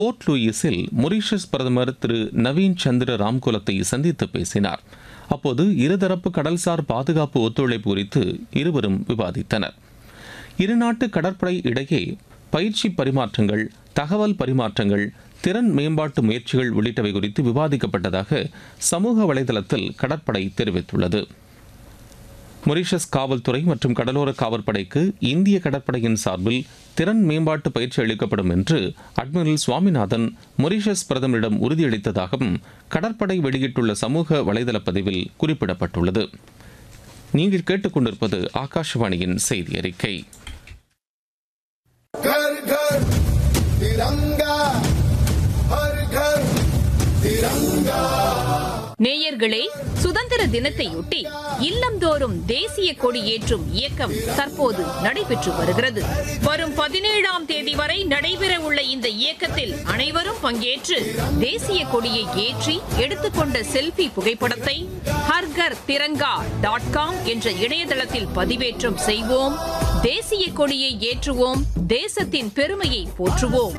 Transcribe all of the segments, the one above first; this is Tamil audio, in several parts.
போர்ட் லூயிஸில் மொரீஷியஸ் பிரதமர் திரு நவீன் சந்திர ராம்குலத்தை சந்தித்து பேசினார். அப்போது இருதரப்பு கடல்சார் பாதுகாப்பு ஒத்துழைப்பு குறித்து இருவரும் விவாதித்தனர். இருநாட்டு கடற்படை இடையே பயிற்சி பரிமாற்றங்கள், தகவல் பரிமாற்றங்கள், திறன் மேம்பாட்டு முயற்சிகள் உள்ளிட்டவை குறித்து விவாதிக்கப்பட்டதாக சமூக வலைதளத்தில் கடற்படை தெரிவித்துள்ளது. மொரீஷியஸ் காவல்துறை மற்றும் கடலோர காவற்படைக்கு இந்திய கடற்படையின் சார்பில் திறன் மேம்பாட்டு பயிற்சி அளிக்கப்படும் என்று அட்மிரல் சுவாமிநாதன் மொரீஷியஸ் பிரதமரிடம் உறுதியளித்ததாகவும் கடற்படை வெளியிட்டுள்ள சமூக வலைதள பதிவில் குறிப்பிடப்பட்டுள்ளது. நீங்கள் கேட்டுக்கொண்டிருப்பது ஆகாஷவாணியின் செய்தி அறிக்கை. நேயர்களே, சுதந்திர தினத்தையொட்டி இல்லந்தோறும் தேசிய கொடி ஏற்றும் இயக்கம் தற்போது நடைபெற்று வருகிறது. வரும் 17ஆம் தேதி வரை நடைபெற உள்ள இந்த இயக்கத்தில் அனைவரும் பங்கேற்று தேசிய கொடியை ஏற்றி எடுத்துக்கொண்ட செல்ஃபி புகைப்படத்தை harghar.tiranga.com என்ற இணையதளத்தில் பதிவேற்றம் செய்வோம். தேசிய கொடியை ஏற்றுவோம். தேசத்தின் பெருமையை போற்றுவோம்.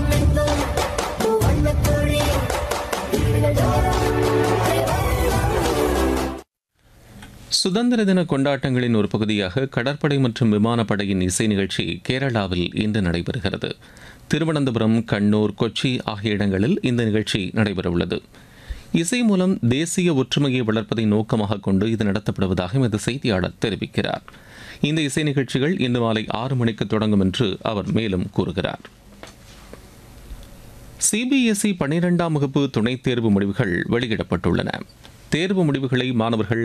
சுதந்திர தின கொண்டாட்டங்களின் ஒரு பகுதியாக கடற்படை மற்றும் விமானப்படையின் இசை நிகழ்ச்சி கேரளாவில் இன்று நடைபெறுகிறது. திருவனந்தபுரம், கண்ணூர், கொச்சி ஆகிய இடங்களில் இந்த நிகழ்ச்சி நடைபெறவுள்ளது. இசை மூலம் தேசிய ஒற்றுமையை வளர்ப்பதை நோக்கமாக கொண்டு இது நடத்தப்படுவதாக எமது செய்தியாளர் தெரிவிக்கிறார். இந்த இசை நிகழ்ச்சிகள் இன்று மாலை 6 மணிக்கு தொடங்கும் என்று அவர் மேலும் கூறுகிறார். சிபிஎஸ்இ 12ஆம் வகுப்பு துணைத் தேர்வு முடிவுகள் வெளியிடப்பட்டுள்ளன. தேர்வு முடிவுகளை மாணவர்கள்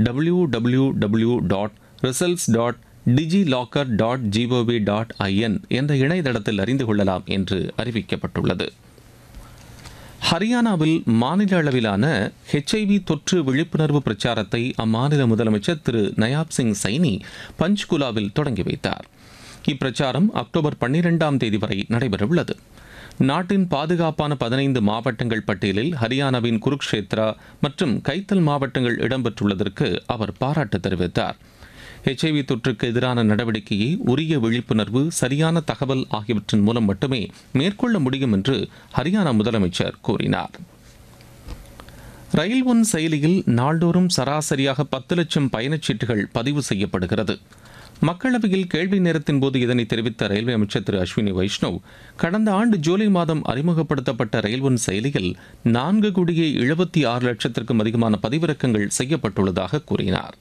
www.results.digiloccer.gov.in என்ற இணையதளத்தில் அறிந்து கொள்ளலாம் என்று அறிவிக்கப்பட்டுள்ளது. ஹரியானாவில் மாநில அளவிலான HIV தொற்று விழிப்புணர்வு பிரச்சாரத்தை அம்மாநில முதலமைச்சர் திரு நயாப் சிங் சைனி பஞ்ச்குலாவில் தொடங்கி வைத்தார். இப்பிரச்சாரம் அக்டோபர் 12ஆம் தேதி வரை நடைபெறவுள்ளது. நாட்டின் பாதுகாப்பான 15 மாவட்டங்கள் பட்டியலில் ஹரியானாவின் குருக்ஷேத்ரா மற்றும் கைத்தல் மாவட்டங்கள் இடம்பெற்றுள்ளதற்கு அவர் பாராட்டு தெரிவித்தார். HIV தொற்றுக்கு எதிரான நடவடிக்கையை உரிய விழிப்புணர்வு, சரியான தகவல் ஆகியவற்றின் மூலம் மட்டுமே மேற்கொள்ள முடியும் என்று ஹரியானா முதலமைச்சர் கூறினார். ரயில் ஒன் செயலியில் நாள்தோறும் சராசரியாக 10 லட்சம் பயணச்சீட்டுகள் பதிவு செய்யப்படுகிறது. மக்களவையில் கேள்வி நேரத்தின் போது இதனை தெரிவித்த ரயில்வே அமைச்சர் திரு அஸ்வினி வைஷ்ணவ், கடந்த ஆண்டு ஜூலை மாதம் அறிமுகப்படுத்தப்பட்ட ரயில் ஒன் செயலியில் 4,76,00,000 அதிகமான பதிவிறக்கங்கள் செய்யப்பட்டுள்ளதாக கூறினார்.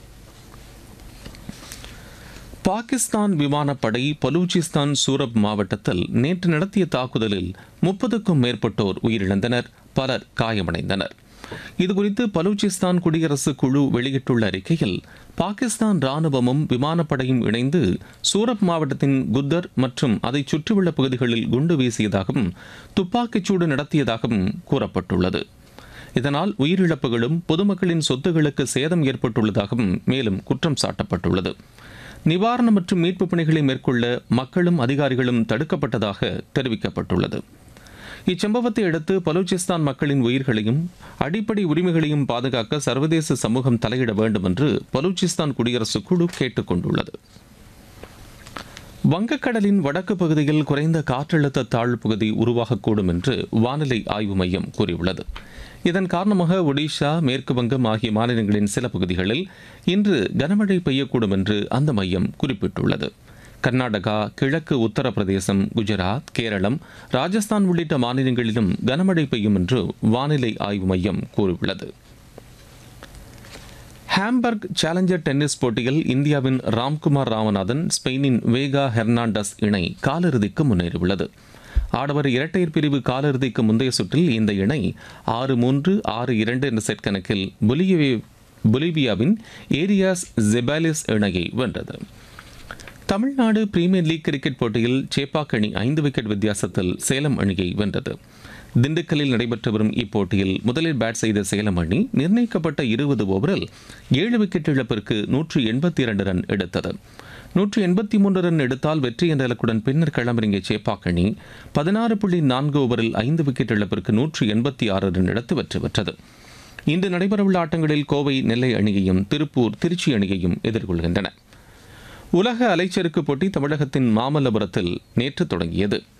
பாகிஸ்தான் விமானப்படை பலூச்சிஸ்தான் சூரப் மாவட்டத்தில் நேற்று நடத்திய தாக்குதலில் 30க்கும் மேற்பட்டோர் உயிரிழந்தனர், பலர் காயமடைந்தனர். இதுகுறித்து பலூச்சிஸ்தான் குடியரசு குழு வெளியிட்டுள்ள அறிக்கையில், பாகிஸ்தான் ராணுவமும் விமானப்படையும் இணைந்து சூரப் மாவட்டத்தின் குத்தர் மற்றும் அதை சுற்றியுள்ள பகுதிகளில் குண்டு வீசியதாகவும் துப்பாக்கிச்சூடு நடத்தியதாகவும் கூறப்பட்டுள்ளது. இதனால் உயிரிழப்புகளும் பொதுமக்களின் சொத்துகளுக்கு சேதம் ஏற்பட்டுள்ளதாகவும் மேலும் குற்றம் சாட்டப்பட்டுள்ளது. நிவாரணம் மற்றும் மீட்புப் பணிகளை மேற்கொள்ள மக்களும் அதிகாரிகளும் தடுக்கப்பட்டதாக தெரிவிக்கப்பட்டுள்ளது. இச்சம்பவத்தை அடுத்து பலூச்சிஸ்தான் மக்களின் உயிர்களையும் அடிப்படை உரிமைகளையும் பாதுகாக்க சர்வதேச சமூகம் தலையிட வேண்டும் என்று பலூச்சிஸ்தான் குடியரசு குழு கேட்டுக் கொண்டுள்ளது. வங்கக்கடலின் வடக்கு பகுதியில் குறைந்த காற்றழுத்த தாழ்வு பகுதி உருவாகக்கூடும் என்று வானிலை ஆய்வு மையம் கூறியுள்ளது. இதன் காரணமாக ஒடிஷா, மேற்கு வங்கம் ஆகிய மாநிலங்களின் சில பகுதிகளில் இன்று கனமழை பெய்யக்கூடும் என்று அந்த மையம் குறிப்பிட்டுள்ளது. கர்நாடகா, கிழக்கு உத்தரப்பிரதேசம், குஜராத், கேரளம், ராஜஸ்தான் உள்ளிட்ட மாநிலங்களிலும் கனமழை பெய்யும் என்று வானிலை ஆய்வு மையம் கூறியுள்ளது. ஹாம்பர்க் சேலஞ்சர் டென்னிஸ் போட்டியில் இந்தியாவின் ராம்குமார் ராமநாதன், ஸ்பெயினின் வேகா ஹெர்னாண்டஸ் இணை காலிறுதிக்கு முன்னேறியுள்ளது. ஆடவர் இரட்டையர் பிரிவு காலிறுதிக்கு முந்தைய சுற்றில் இந்த இணை 6-3, 6-2 என்ற செட் கணக்கில் பொலிவியாவின் ஏரியாஸ் ஜெபாலிஸ் இணையை வென்றது. தமிழ்நாடு பிரீமியர் லீக் கிரிக்கெட் போட்டியில் சேப்பாக் அணி 5 விக்கெட் வித்தியாசத்தில் சேலம் அணியை வென்றது. திண்டுக்கல்லில் நடைபெற்று வரும் இப்போட்டியில் முதலில் பேட் செய்த சேலம் அணி நிர்ணயிக்கப்பட்ட 20 ஓவரில் 7 விக்கெட் இழப்பிற்கு 182 ரன் எடுத்தது. 183 ரன் எடுத்தால் வெற்றி என்ற இலக்குடன் பின்னர் களமிறங்கிய சேப்பாக் அணி 16.4 ஓவரில் 5 விக்கெட் இழப்பிற்கு 186 ரன் எடுத்து வெற்றி பெற்றது. இன்று நடைபெறவுள்ள ஆட்டங்களில் கோவை நெல்லை அணியையும் திருப்பூர் திருச்சி அணியையும் எதிர்கொள்கின்றன. உலக அலைச்சறுக்கு போட்டி தமிழகத்தின் மாமல்லபுரத்தில் நேற்று தொடங்கியது.